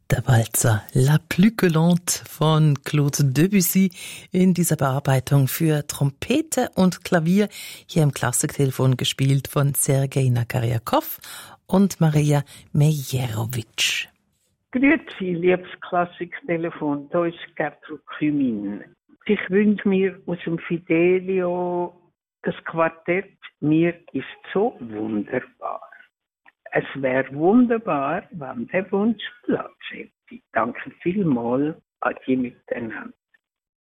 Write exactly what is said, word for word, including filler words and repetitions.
Der Walzer La Plus que Lente von Claude Debussy in dieser Bearbeitung für Trompete und Klavier, hier im Klassiktelefon gespielt von Sergei Nakarjakov und Maria Mejerovic. Grüezi, liebes Klassiktelefon, da ist Gertrud Kümin. Ich wünsche mir aus dem Fidelio das Quartett «Mir ist so wunderbar». Es wäre wunderbar, wenn der Wunsch Platz hätte. Danke vielmals. Adieu miteinander.